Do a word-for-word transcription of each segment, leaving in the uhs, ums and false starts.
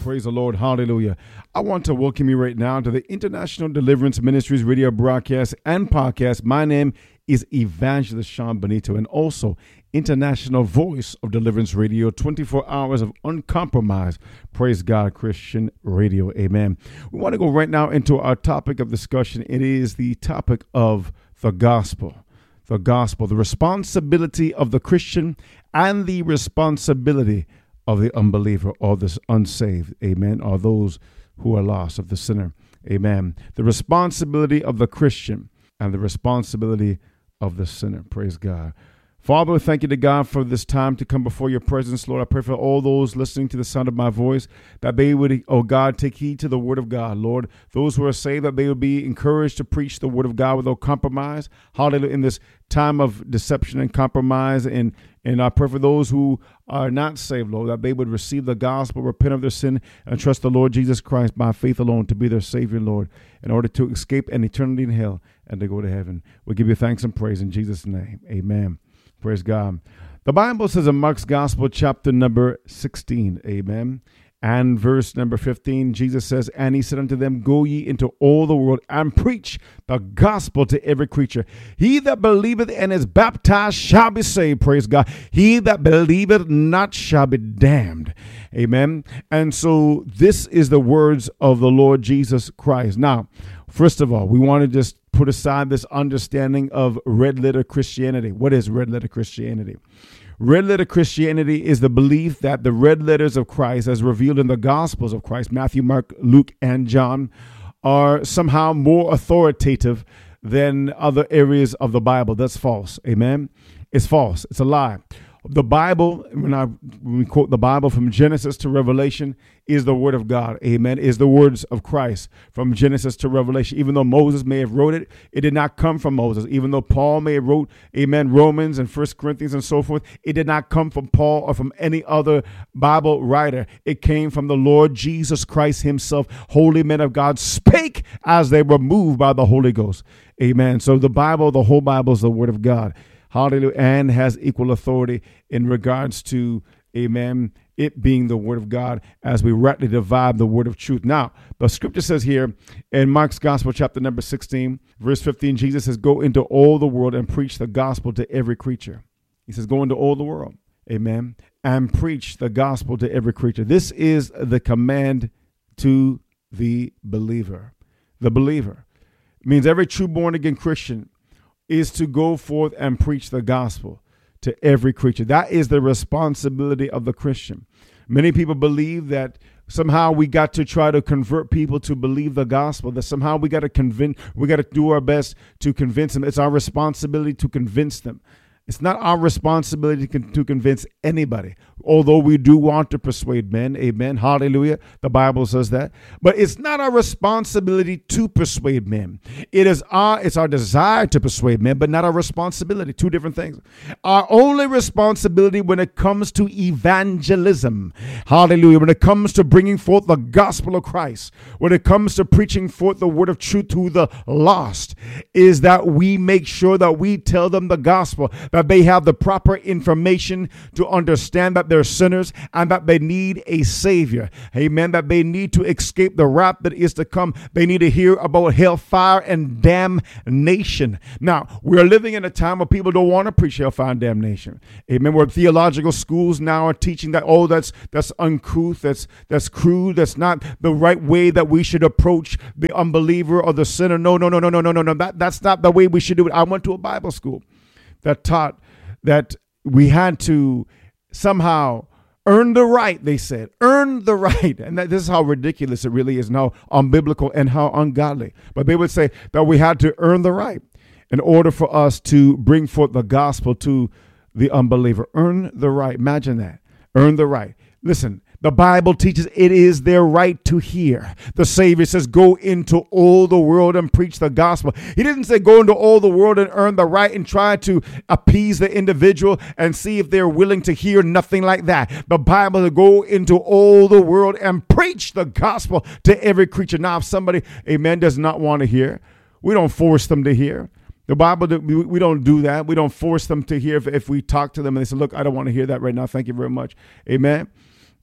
Praise the Lord. Hallelujah. I want to welcome you right now to the International Deliverance Ministries radio broadcast and podcast. My name is Evangelist Sean Benito, and also International Voice of Deliverance Radio, twenty-four hours of uncompromised, praise God, Christian radio. Amen. We want to go right now into our topic of discussion. It is the topic of the gospel. The gospel, the responsibility of the Christian and the responsibility of the unbeliever or the unsaved. Amen. Or those who are lost, of the sinner. Amen. The responsibility of the Christian and the responsibility of the sinner. Praise God. Father, thank you to God for this time to come before your presence, Lord. I pray for all those listening to the sound of my voice, that they would, oh God, take heed to the word of God, Lord. Those who are saved, that they would be encouraged to preach the word of God without compromise. Hallelujah. In this time of deception and compromise. And, and I pray for those who are not saved, Lord, that they would receive the gospel, repent of their sin, and trust the Lord Jesus Christ by faith alone to be their Savior, Lord, in order to escape an eternity in hell and to go to heaven. We give you thanks and praise in Jesus' name. Amen. Praise God. The Bible says in Mark's Gospel, chapter number sixteen, amen, and verse number fifteen, Jesus says, and he said unto them, go ye into all the world and preach the gospel to every creature. He that believeth and is baptized shall be saved, praise God. He that believeth not shall be damned. Amen. And so this is the words of the Lord Jesus Christ. Now, first of all, we want to just put aside this understanding of red letter Christianity. What is red letter Christianity? Red letter Christianity is the belief that the red letters of Christ, as revealed in the Gospels of Christ, Matthew, Mark, Luke, and John, are somehow more authoritative than other areas of the Bible. That's false. Amen. It's false. It's a lie. The Bible, when, I, when we quote the Bible from Genesis to Revelation, is the word of God. Amen. Is the words of Christ from Genesis to Revelation. Even though Moses may have wrote it, it did not come from Moses. Even though Paul may have wrote, amen, Romans and First Corinthians and so forth, it did not come from Paul or from any other Bible writer. It came from the Lord Jesus Christ himself. Holy men of God spake as they were moved by the Holy Ghost. Amen. So the Bible, the whole Bible is the word of God. Hallelujah. And has equal authority in regards to, amen, it being the word of God as we rightly divide the word of truth. Now, the scripture says here in Mark's Gospel, chapter number sixteen, verse fifteen, Jesus says, go into all the world and preach the gospel to every creature. He says, go into all the world, amen, and preach the gospel to every creature. This is the command to the believer. The believer. It means every true born again Christian is to go forth and preach the gospel to every creature. That is the responsibility of the Christian. Many people believe that somehow we got to try to convert people to believe the gospel, that somehow we got to convince, we got to do our best to convince them. It's our responsibility to convince them. It's not our responsibility to, to convince anybody, although we do want to persuade men. Amen. Hallelujah. The Bible says that. But it's not our responsibility to persuade men. It is our, it's our desire to persuade men, but not our responsibility. Two different things. Our only responsibility when it comes to evangelism, hallelujah, when it comes to bringing forth the gospel of Christ, when it comes to preaching forth the word of truth to the lost, is that we make sure that we tell them the gospel, that they have the proper information to understand that they're sinners and that they need a savior. Amen. That they need to escape the wrath that is to come. They need to hear about hellfire and damnation. Now, we're living in a time where people don't want to preach hellfire and damnation. Amen. Where theological schools now are teaching that, oh, that's that's uncouth, that's that's crude, that's not the right way that we should approach the unbeliever or the sinner. No, no, no, no, no, no, no, no. That, that's not the way we should do it. I went to a Bible school that taught that we had to somehow earn the right, they said, earn the right. And that, this is how ridiculous it really is and how unbiblical and how ungodly. But they would say that we had to earn the right in order for us to bring forth the gospel to the unbeliever. Earn the right. Imagine that. Earn the right. Listen, the Bible teaches it is their right to hear. The Savior says, go into all the world and preach the gospel. He didn't say go into all the world and earn the right and try to appease the individual and see if they're willing to hear. Nothing like that. The Bible says go into all the world and preach the gospel to every creature. Now, if somebody, amen, does not want to hear, we don't force them to hear. The Bible, we don't do that. We don't force them to hear. If, if we talk to them and they say, look, I don't want to hear that right now. Thank you very much. Amen.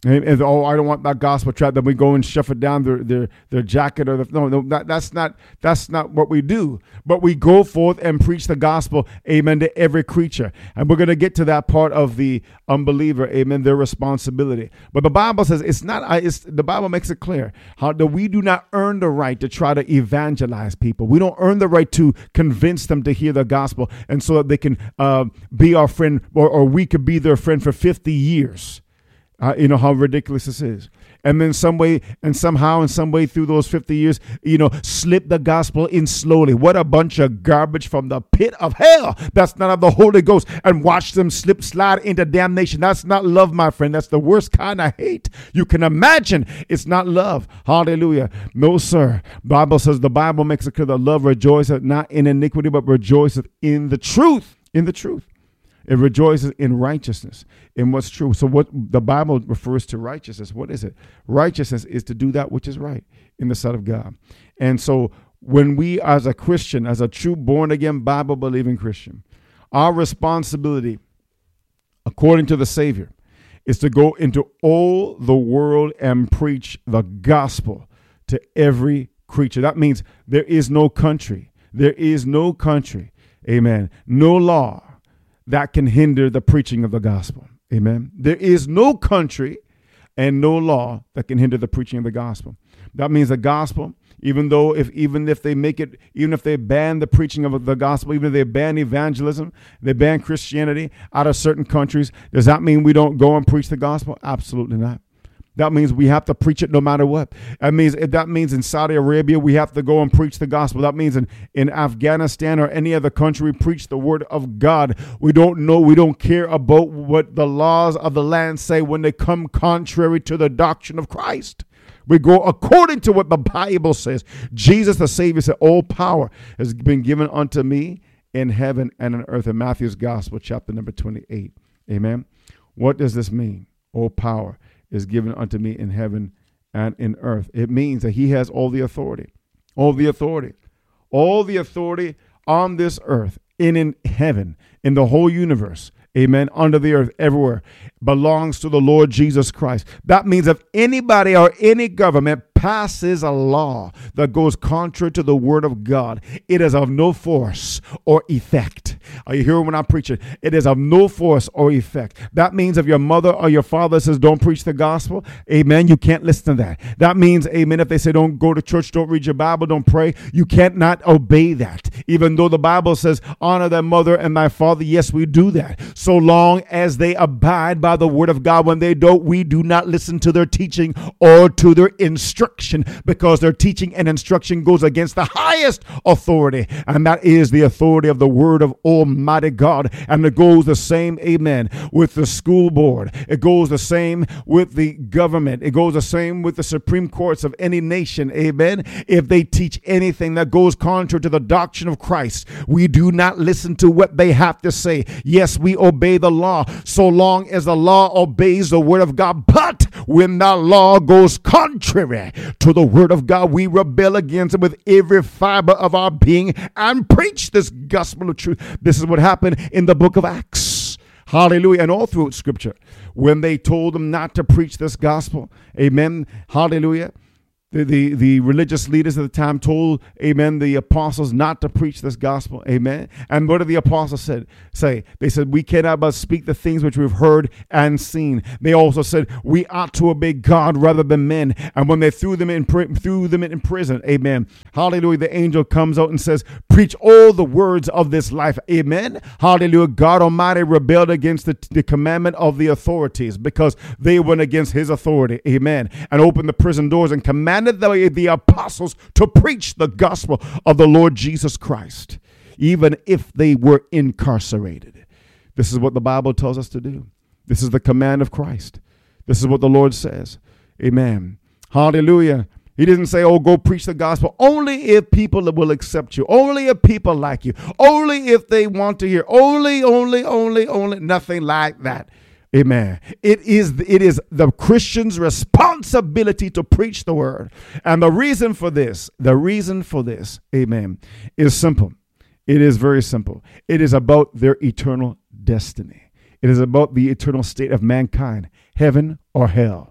And, and, oh, I don't want that gospel tract. Then we go and shove it down their their, their jacket or the, no, no, that, that's not that's not what we do. But we go forth and preach the gospel, amen, to every creature. And we're going to get to that part of the unbeliever, amen, their responsibility. But the Bible says it's not. It's the Bible makes it clear how that we do not earn the right to try to evangelize people. We don't earn the right to convince them to hear the gospel, and so that they can uh, be our friend, or, or we could be their friend for fifty years. Uh, you know how ridiculous this is. And then some way and somehow in some way through those fifty years, you know, slip the gospel in slowly. What a bunch of garbage from the pit of hell. That's not of the Holy Ghost. And watch them slip, slide into damnation. That's not love, my friend. That's the worst kind of hate you can imagine. It's not love. Hallelujah. No, sir. Bible says, the Bible makes it clear that love rejoiceth not in iniquity, but rejoiceth in the truth. In the truth. It rejoices in righteousness, in what's true. So what the Bible refers to righteousness, what is it? Righteousness is to do that which is right in the sight of God. And so when we, as a Christian, as a true born-again, Bible-believing Christian, our responsibility, according to the Savior, is to go into all the world and preach the gospel to every creature. That means there is no country, there is no country, amen, no law that can hinder the preaching of the gospel. Amen. There is no country and no law that can hinder the preaching of the gospel. That means the gospel, even though if even if they make it, even if they ban the preaching of the gospel, even if they ban evangelism, they ban Christianity out of certain countries, does that mean we don't go and preach the gospel? Absolutely not. That means we have to preach it no matter what. That means that means in Saudi Arabia, we have to go and preach the gospel. That means in, in Afghanistan or any other country, we preach the word of God. We don't know, we don't care about what the laws of the land say when they come contrary to the doctrine of Christ. We go according to what the Bible says. Jesus, the Savior, said, all power has been given unto me in heaven and on earth, in Matthew's gospel, chapter number twenty-eight. Amen. What does this mean? All power is given unto me in heaven and in earth. It means that he has all the authority, all the authority, all the authority on this earth and in heaven, in the whole universe, amen, under the earth, everywhere, belongs to the Lord Jesus Christ. That means if anybody or any government passes a law that goes contrary to the word of God, it is of no force or effect. Are you hearing when I'm preaching? It is of no force or effect. That means if your mother or your father says don't preach the gospel, amen, you can't listen to that. That means, amen, if they say don't go to church, don't read your Bible, don't pray, you can't not obey that. Even though the Bible says honor thy mother and thy father, yes, we do that. So long as they abide by the word of God. When they don't, we do not listen to their teaching or to their instruction, because their teaching and instruction goes against the highest authority, and that is the authority of the word of Almighty God. And it goes the same, amen, with the school board. It goes the same with the government. It goes the same with the Supreme Courts of any nation, amen. If they teach anything that goes contrary to the doctrine of Christ, we do not listen to what they have to say. Yes, we obey the law so long as the law obeys the word of God. But when the law goes contrary to the word of God, we rebel against it with every fiber of our being and preach this gospel of truth. This is what happened in the book of Acts. Hallelujah. And all through scripture, when they told them not to preach this gospel, amen, hallelujah, The, the, the religious leaders at the time told, amen, the apostles not to preach this gospel, amen. And what did the apostles said, say? They said, we cannot but speak the things which we've heard and seen. They also said, we ought to obey God rather than men. And when they threw them in, threw them in prison, amen, hallelujah, the angel comes out and says, preach all the words of this life, amen. Hallelujah, God Almighty rebelled against the, the commandment of the authorities because they went against his authority, amen, and opened the prison doors and commanded The, the apostles to preach the gospel of the Lord Jesus Christ, even if they were incarcerated. This is what the Bible tells us to do. This is the command of Christ. This is what the Lord says. Amen. Hallelujah. He didn't say, oh, go preach the gospel. Only if people will accept you. Only if people like you. Only if they want to hear. Only, only, only, only. Nothing like that. Amen. It is, it is the Christian's responsibility to preach the word. And the reason for this, the reason for this, amen, is simple. It is very simple. It is about their eternal destiny. It is about the eternal state of mankind, heaven or hell.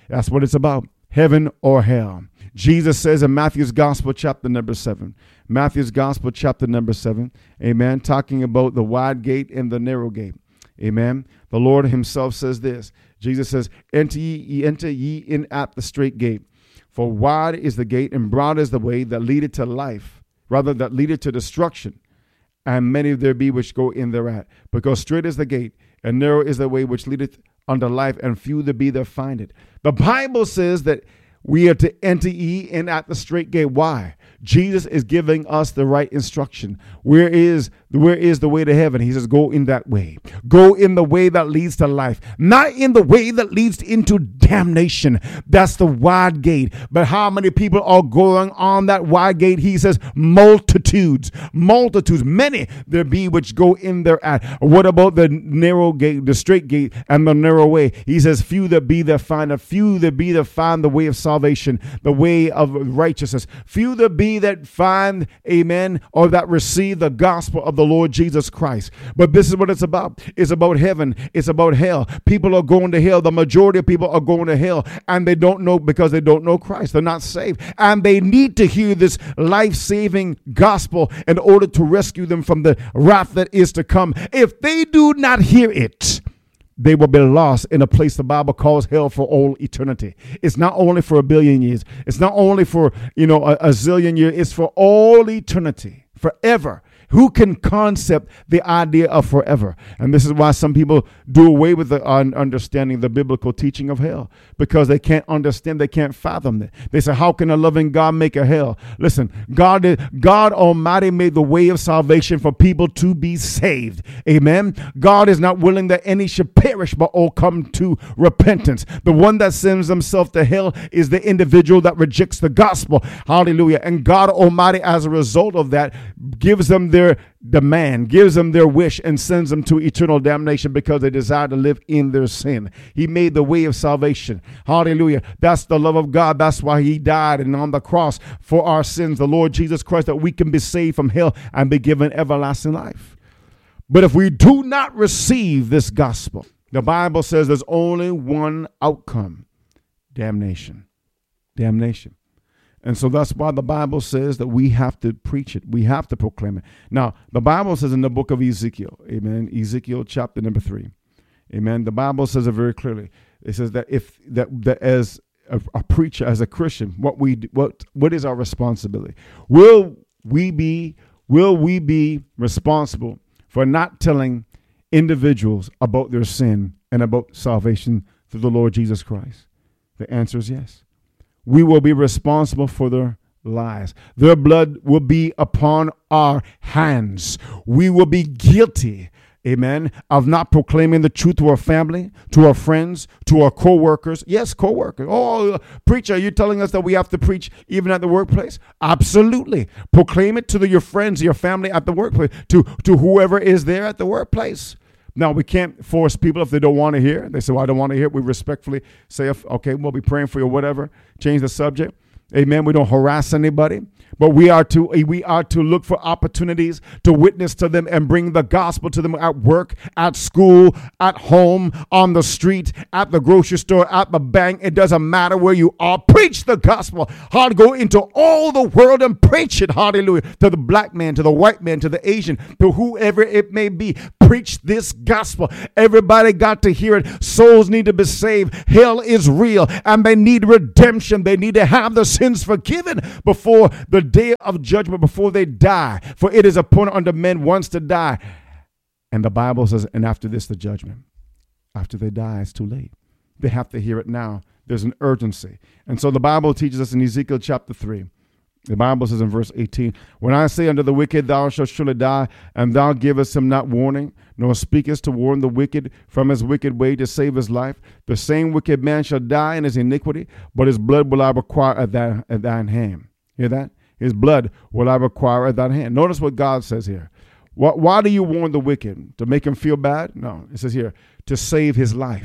That's what it's about, heaven or hell. Jesus says in Matthew's Gospel, chapter number seven, Matthew's Gospel, chapter number seven, amen, talking about the wide gate and the narrow gate, amen. The Lord himself says this. Jesus says, enter ye, enter ye in at the straight gate, for wide is the gate and broad is the way that leadeth to life, rather that leadeth to destruction, and many there be which go in thereat. Because straight is the gate, and narrow is the way which leadeth unto life, and few there be that find it. The Bible says that we are to enter ye in at the straight gate. Why? Jesus is giving us the right instruction. Where is where is the way to heaven? He says, go in that way. Go in the way that leads to life, not in the way that leads into damnation. That's the wide gate. But how many people are going on that wide gate? He says, multitudes, multitudes, many there be which go in thereat. What about the narrow gate, the straight gate, and the narrow way? He says, few there be that find a few there be that find the way of salvation, the way of righteousness. Few there be that find, amen, or that receive the gospel of the Lord Jesus Christ. But this is what it's about. It's about heaven. It's about hell. People are going to hell. The majority of people are going to hell, and they don't know because they don't know Christ. They're not saved, and they need to hear this life-saving gospel in order to rescue them from the wrath that is to come. If they do not hear it, they will be lost in a place the Bible calls hell for all eternity. It's not only for a billion years. It's not only for, you know, a, a zillion years. It's for all eternity, forever. Who can concept the idea of forever? And this is why some people do away with the uh, understanding the biblical teaching of hell, because they can't understand, they can't fathom it. They say, how can a loving God make a hell? Listen, God, God Almighty made the way of salvation for people to be saved. Amen. God is not willing that any should perish, but all come to repentance. The one that sends himself to hell is the individual that rejects the gospel. Hallelujah. And God Almighty, as a result of that, gives them their demand, gives them their wish, and sends them to eternal damnation because they desire to live in their sin. He made the way of salvation. Hallelujah. That's the love of God. That's why he died and on the cross for our sins, the Lord Jesus Christ, that we can be saved from hell and be given everlasting life. But if we do not receive this gospel, the Bible says there's only one outcome: damnation. Damnation. And so that's why the Bible says that we have to preach it. We have to proclaim it. Now, the Bible says in the book of Ezekiel, amen, Ezekiel chapter number three, amen, the Bible says it very clearly. It says that if that, that as a, a preacher, as a Christian, what we what what is our responsibility? Will we be will we be responsible for not telling individuals about their sin and about salvation through the Lord Jesus Christ? The answer is yes. We will be responsible for their lives. Their blood will be upon our hands. We will be guilty, amen, of not proclaiming the truth to our family, to our friends, to our co-workers. Yes, co-workers. Oh, preacher, you're telling us that we have to preach even at the workplace? Absolutely. Proclaim it to the, your friends, your family at the workplace, to, to whoever is there at the workplace. Now, we can't force people if they don't want to hear. They say, well, I don't want to hear it. We respectfully say, okay, we'll be praying for you or whatever. Change the subject. Amen. We don't harass anybody. But we are to we are to look for opportunities to witness to them and bring the gospel to them at work, at school, at home, on the street, at the grocery store, at the bank. It doesn't matter where you are. Preach the gospel. How to go into all the world and preach it. Hallelujah. To the black man, to the white man, to the Asian, to whoever it may be. Preach this gospel. Everybody got to hear it. Souls need to be saved. Hell is real and they need redemption. They need to have the sins forgiven before the day of judgment, before they die. For it is appointed unto men once to die. And the Bible says, and after this, the judgment. After they die, it's too late. They have to hear it now. There's an urgency. And so the Bible teaches us in Ezekiel chapter three. The Bible says in verse eighteen, when I say unto the wicked, thou shalt surely die, and thou givest him not warning, nor speakest to warn the wicked from his wicked way to save his life, the same wicked man shall die in his iniquity, but his blood will I require at, thy, at thine hand. Hear that? His blood will I require at thine hand. Notice what God says here. Why, why do you warn the wicked? To make him feel bad? No, it says here, to save his life.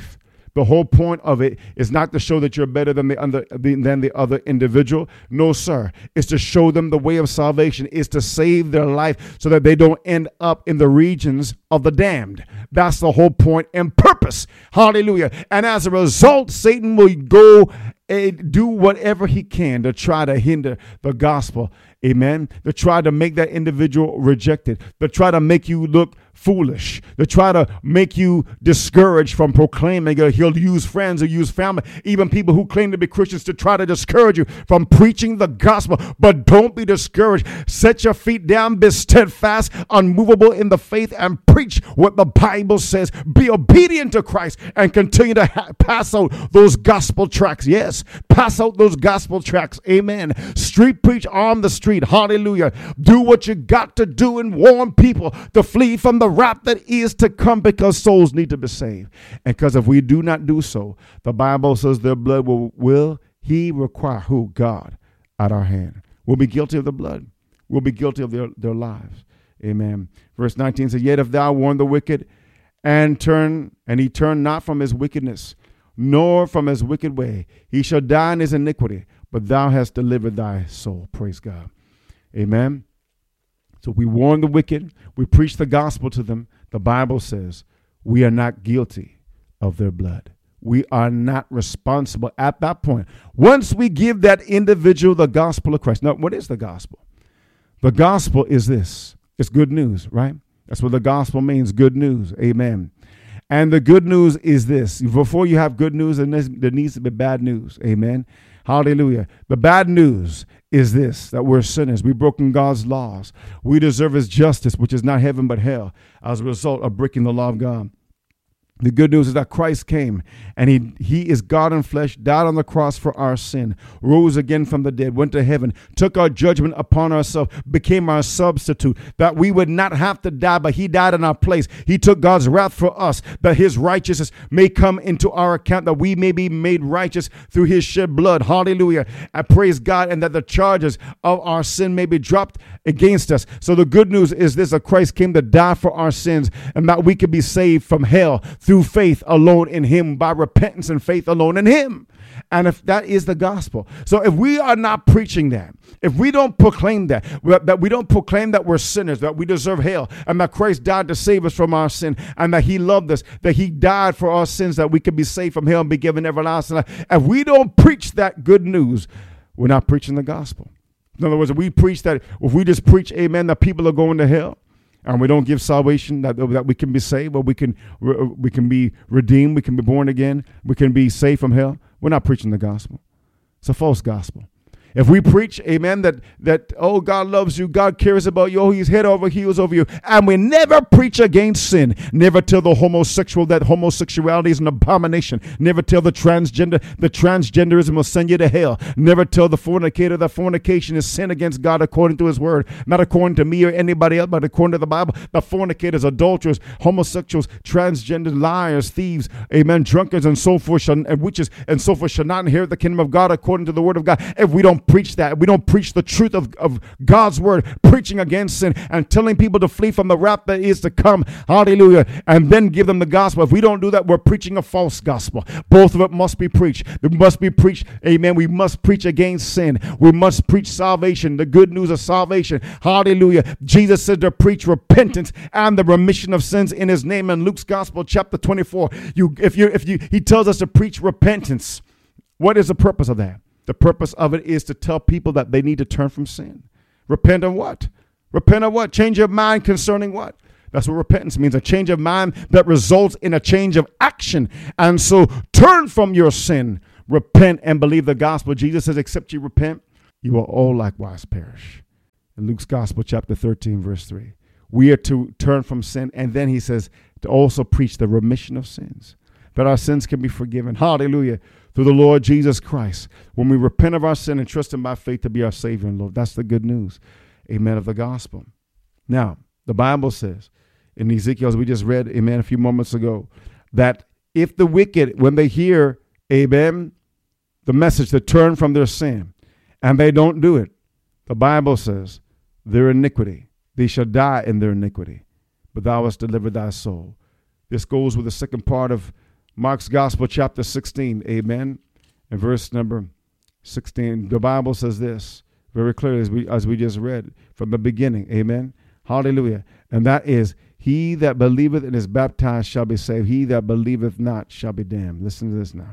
The whole point of it is not to show that you're better than the, under, than the other individual. No, sir. It's to show them the way of salvation. It's to save their life so that they don't end up in the regions of the damned. That's the whole point and purpose. Hallelujah. And as a result, Satan will go and do whatever he can to try to hinder the gospel. Amen. To try to make that individual rejected. To try to make you look foolish. To try to make you discouraged from proclaiming. He'll use friends, he'll use family, even people who claim to be Christians to try to discourage you from preaching the gospel. But don't be discouraged. Set your feet down, be steadfast, unmovable in the faith, and preach what the Bible says. Be obedient to Christ and continue to ha- pass out those gospel tracts. Yes, pass out those gospel tracts. Amen. Street preach on the street. Hallelujah. Do what you got to do and warn people to flee from the wrath that is to come, because souls need to be saved. And because if we do not do so, the Bible says their blood will, will he require who? God at our hand. We'll be guilty of the blood. We'll be guilty of their, their lives. Amen. Verse nineteen says, yet if thou warn the wicked and turn, and he turn not from his wickedness, nor from his wicked way, he shall die in his iniquity, but thou hast delivered thy soul. Praise God. Amen. So we warn the wicked. We preach the gospel to them. The Bible says we are not guilty of their blood. We are not responsible at that point. Once we give that individual the gospel of Christ. Now, what is the gospel? The gospel is this. It's good news, right? That's what the gospel means, good news. Amen. And the good news is this. Before you have good news, there needs to be bad news. Amen. Hallelujah. The bad news is this, that we're sinners. We've broken God's laws. We deserve his justice, which is not heaven but hell, as a result of breaking the law of God. The good news is that Christ came, and he, he is God in flesh, died on the cross for our sin, rose again from the dead, went to heaven, took our judgment upon ourselves, became our substitute, that we would not have to die, but he died in our place. He took God's wrath for us, that his righteousness may come into our account, that we may be made righteous through his shed blood. Hallelujah. I praise God, and that the charges of our sin may be dropped against us. So the good news is this, that Christ came to die for our sins, and that we could be saved from hell through faith alone in him, by repentance and faith alone in him. And if that is the gospel. So if we are not preaching that, if we don't proclaim that, that we don't proclaim that we're sinners, that we deserve hell, and that Christ died to save us from our sin, and that he loved us, that he died for our sins, that we could be saved from hell and be given everlasting life. If we don't preach that good news, we're not preaching the gospel. In other words, if we preach that, if we just preach, amen, that people are going to hell, and we don't give salvation, that, that we can be saved, or we can we can be redeemed, we can be born again, we can be saved from hell, we're not preaching the gospel. It's a false gospel. If we preach, amen, that, that, oh, God loves you, God cares about you, oh, he's head over heels over you, and we never preach against sin, never tell the homosexual that homosexuality is an abomination, never tell the transgender that transgenderism will send you to hell, never tell the fornicator that fornication is sin against God according to his word, not according to me or anybody else, but according to the Bible, the fornicators, adulterers, homosexuals, transgender, liars, thieves, amen, drunkards, and so forth, shall, and witches, and so forth shall not inherit the kingdom of God according to the word of God. If we don't preach that, we don't preach the truth of, of God's word, preaching against sin and telling people to flee from the wrath that is to come, hallelujah, and then give them the gospel. If we don't do that, we're preaching a false gospel. Both of it must be preached. It must be preached, amen. We must preach against sin. We must preach salvation, the good news of salvation, hallelujah. Jesus said to preach repentance and the remission of sins in his name in Luke's gospel chapter twenty-four. You, if you, if you, he tells us to preach repentance. What is the purpose of that? The purpose of it is to tell people that they need to turn from sin. Repent of what? Repent of what? Change of mind concerning what? That's what repentance means, a change of mind that results in a change of action. And so turn from your sin, repent, and believe the gospel. Jesus says, except you repent, you will all likewise perish. In Luke's gospel, chapter thirteen, verse three. We are to turn from sin. And then he says to also preach the remission of sins, that our sins can be forgiven. Hallelujah. Through the Lord Jesus Christ, when we repent of our sin and trust him by faith to be our Savior and Lord. That's the good news, amen, of the gospel. Now, the Bible says in Ezekiel, as we just read, amen, a few moments ago, that if the wicked, when they hear, amen, the message to turn from their sin, and they don't do it, the Bible says, their iniquity, they shall die in their iniquity, but thou hast delivered thy soul. This goes with the second part of Mark's Gospel, chapter sixteen, amen, and verse number sixteen. The Bible says this very clearly, as we, as we just read from the beginning, amen, hallelujah, and that is, he that believeth and is baptized shall be saved. He that believeth not shall be damned. Listen to this now.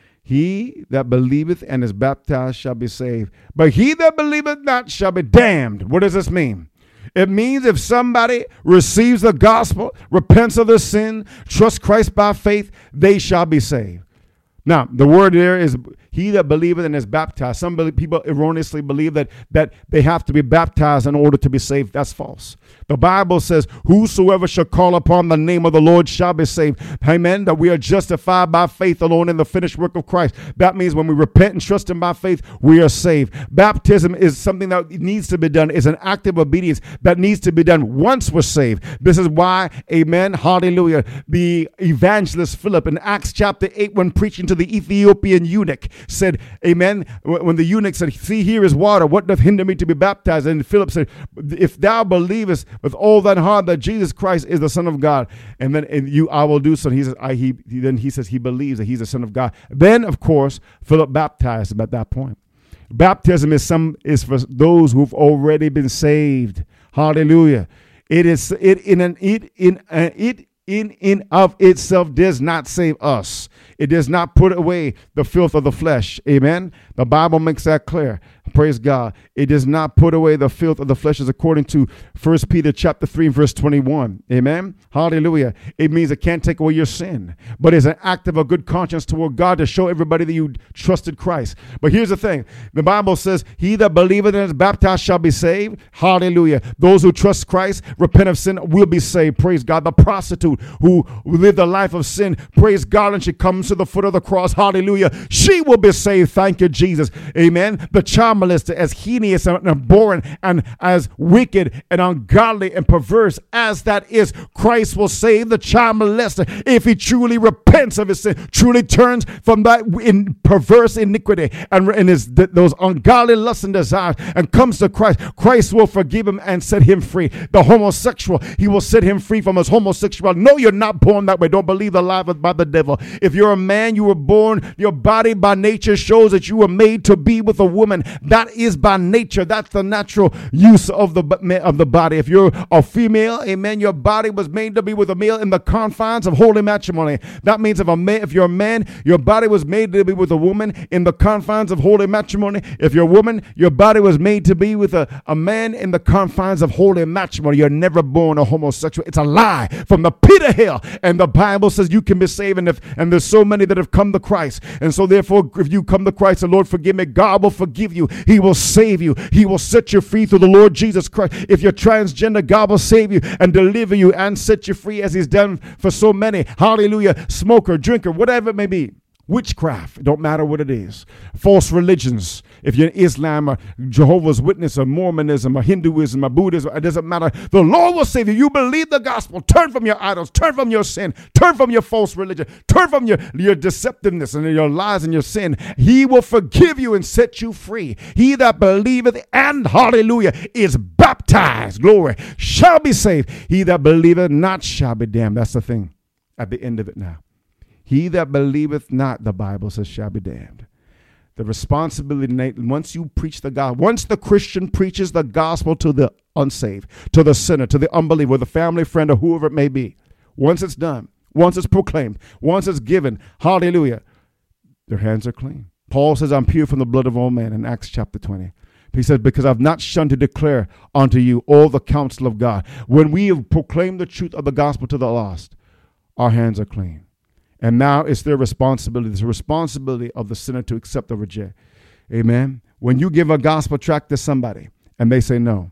He that believeth and is baptized shall be saved, but he that believeth not shall be damned. What does this mean? It means if somebody receives the gospel, repents of their sin, trusts Christ by faith, they shall be saved. Now, the word there is he that believeth and is baptized. Some people erroneously believe that, that they have to be baptized in order to be saved. That's false. The Bible says, whosoever shall call upon the name of the Lord shall be saved. Amen. That we are justified by faith alone in the finished work of Christ. That means when we repent and trust him by faith, we are saved. Baptism is something that needs to be done. It's an act of obedience that needs to be done once we're saved. This is why, amen, hallelujah, the evangelist Philip in Acts chapter eight, when preaching to the Ethiopian eunuch, said, amen, when the eunuch said, see, here is water, what doth hinder me to be baptized? And Philip said, if thou believest with all thine heart that Jesus Christ is the Son of God, and then and you, I will do so. And he says, I, he, then he says he believes that he's the Son of God. Then, of course, Philip baptized him at that point. Baptism is some is for those who've already been saved. Hallelujah. It is it in an it in uh, it in in of itself does not save us. It does not put away the filth of the flesh. Amen. The Bible makes that clear. Praise God. It does not put away the filth of the flesh, as according to First Peter chapter three, verse twenty-one. Amen. Hallelujah. It means it can't take away your sin, but it's an act of a good conscience toward God to show everybody that you trusted Christ. But here's the thing. The Bible says, he that believeth and is baptized shall be saved. Hallelujah. Those who trust Christ, repent of sin, will be saved. Praise God. The prostitute who lived a life of sin, praise God, and she comes to the foot of the cross. Hallelujah. She will be saved. Thank you, Jesus. Amen. The child molester, as heinous and abhorrent and as wicked and ungodly and perverse as that is, Christ will save the child molester if he truly repents of his sin, truly turns from that in perverse iniquity and, and his, those ungodly lusts and desires, and comes to Christ. Christ will forgive him and set him free. The homosexual, he will set him free from his homosexuality. No, you're not born that way. Don't believe the lie by the devil. If you're a man, you were born, your body by nature shows that you were made to be with a woman. That is by nature. That's the natural use of the of the body. If you're a female, amen, your body was made to be with a male in the confines of holy matrimony. That means if a man, if you're a man, your body was made to be with a woman in the confines of holy matrimony. If you're a woman, your body was made to be with a, a man in the confines of holy matrimony. You're never born a homosexual. It's a lie from the pit of hell. And the Bible says you can be saved. And, if, and there's so many that have come to Christ. And so therefore, if you come to Christ, the Lord forgive me, God will forgive you. He will save you. He will set you free through the Lord Jesus Christ. If you're transgender, God will save you and deliver you and set you free, as he's done for so many. Hallelujah. Smoker, drinker, whatever it may be. Witchcraft, it don't matter what it is. False religions, if you're Islam or Jehovah's Witness or Mormonism or Hinduism or Buddhism, it doesn't matter. The Lord will save you. You believe the gospel. Turn from your idols. Turn from your sin. Turn from your false religion. Turn from your, your deceptiveness and your lies and your sin. He will forgive you and set you free. He that believeth and, hallelujah, is baptized, glory, shall be saved. He that believeth not shall be damned. That's the thing at the end of it now. He that believeth not, the Bible says, shall be damned. The responsibility, once you preach the gospel, once the Christian preaches the gospel to the unsaved, to the sinner, to the unbeliever, the family, friend, or whoever it may be, once it's done, once it's proclaimed, once it's given, hallelujah, their hands are clean. Paul says, I'm pure from the blood of all men in Acts chapter twenty. He says, because I've not shunned to declare unto you all the counsel of God. When we have proclaimed the truth of the gospel to the lost, our hands are clean. And now it's their responsibility. It's the responsibility of the sinner to accept or reject. Amen. When you give a gospel tract to somebody and they say no,